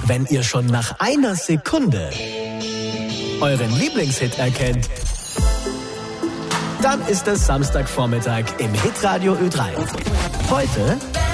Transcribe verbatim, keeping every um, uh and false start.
Wenn ihr schon nach einer Sekunde euren Lieblingshit erkennt, dann ist es Samstagvormittag im Hitradio Ö drei. Heute